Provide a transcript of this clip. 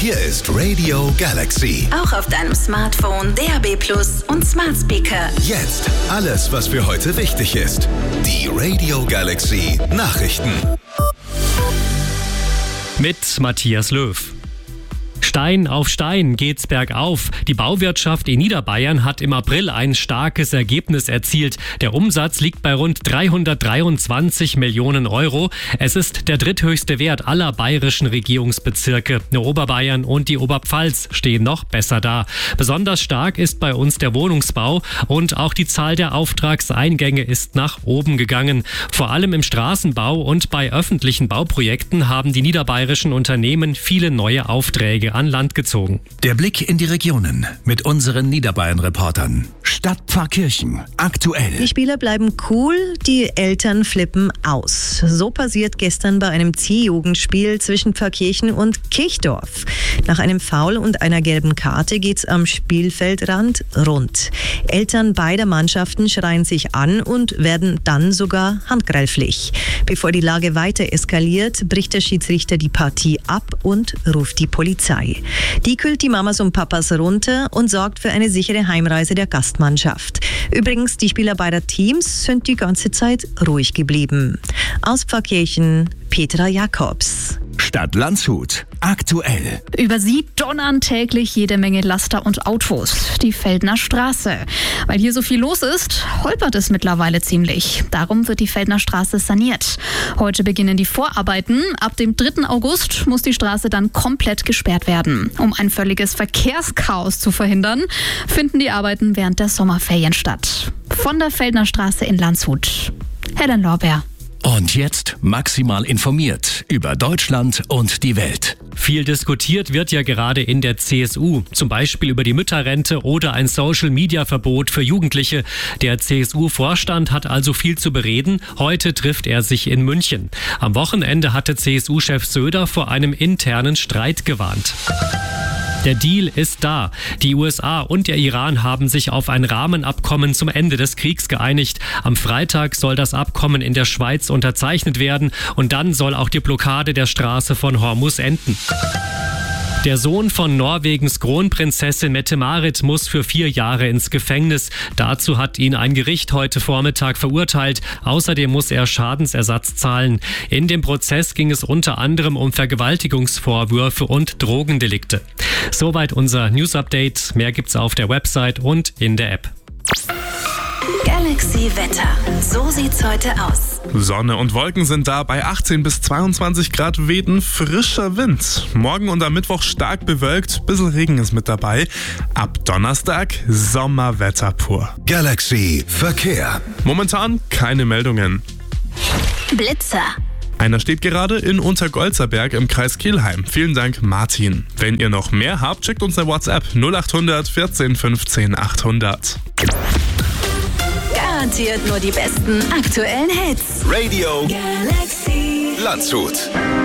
Hier ist Radio Galaxy. Auch auf deinem Smartphone, DAB+ und Smart Speaker. Jetzt alles, was für heute wichtig ist. Die Radio Galaxy Nachrichten. Mit Matthias Löw. Stein auf Stein geht's bergauf. Die Bauwirtschaft in Niederbayern hat im April ein starkes Ergebnis erzielt. Der Umsatz liegt bei rund 323 Millionen Euro. Es ist der dritthöchste Wert aller bayerischen Regierungsbezirke. Nur Oberbayern und die Oberpfalz stehen noch besser da. Besonders stark ist bei uns der Wohnungsbau und auch die Zahl der Auftragseingänge ist nach oben gegangen. Vor allem im Straßenbau und bei öffentlichen Bauprojekten haben die niederbayerischen Unternehmen viele neue Aufträge an Land gezogen. Der Blick in die Regionen mit unseren Niederbayern-Reportern. Stadt Pfarrkirchen, aktuell. Die Spieler bleiben cool, die Eltern flippen aus. So passiert gestern bei einem C-Jugendspiel zwischen Pfarrkirchen und Kirchdorf. Nach einem Foul und einer gelben Karte geht's am Spielfeldrand rund. Eltern beider Mannschaften schreien sich an und werden dann sogar handgreiflich. Bevor die Lage weiter eskaliert, bricht der Schiedsrichter die Partie ab und ruft die Polizei. Die kühlt die Mamas und Papas runter und sorgt für eine sichere Heimreise der Gastmannschaft. Übrigens, die Spieler beider Teams sind die ganze Zeit ruhig geblieben. Aus Pfarrkirchen, Petra Jakobs. Stadt Landshut, aktuell. Über sie donnern täglich jede Menge Laster und Autos. Die Feldner Straße. Weil hier so viel los ist, holpert es mittlerweile ziemlich. Darum wird die Feldner Straße saniert. Heute beginnen die Vorarbeiten. Ab dem 3. August muss die Straße dann komplett gesperrt werden. Um ein völliges Verkehrschaos zu verhindern, finden die Arbeiten während der Sommerferien statt. Von der Feldner Straße in Landshut. Helen Lorbeer. Und jetzt maximal informiert über Deutschland und die Welt. Viel diskutiert wird ja gerade in der CSU, zum Beispiel über die Mütterrente oder ein Social-Media-Verbot für Jugendliche. Der CSU-Vorstand hat also viel zu bereden. Heute trifft er sich in München. Am Wochenende hatte CSU-Chef Söder vor einem internen Streit gewarnt. Der Deal ist da. Die USA und der Iran haben sich auf ein Rahmenabkommen zum Ende des Kriegs geeinigt. Am Freitag soll das Abkommen in der Schweiz unterzeichnet werden und dann soll auch die Blockade der Straße von Hormuz enden. Der Sohn von Norwegens Kronprinzessin Mette-Marit muss für 4 Jahre ins Gefängnis. Dazu hat ihn ein Gericht heute Vormittag verurteilt. Außerdem muss er Schadensersatz zahlen. In dem Prozess ging es unter anderem um Vergewaltigungsvorwürfe und Drogendelikte. Soweit unser News-Update. Mehr gibt's auf der Website und in der App. Galaxy Wetter. So sieht's heute aus. Sonne und Wolken sind da. Bei 18 bis 22 Grad weht ein frischer Wind. Morgen und am Mittwoch stark bewölkt. Bisschen Regen ist mit dabei. Ab Donnerstag Sommerwetter pur. Galaxy Verkehr. Momentan keine Meldungen. Blitzer. Einer steht gerade in Untergolzerberg im Kreis Kelheim. Vielen Dank, Martin. Wenn ihr noch mehr habt, schickt uns eine WhatsApp 0800 14 15 800. Garantiert nur die besten aktuellen Hits. Radio Galaxy. Landshut.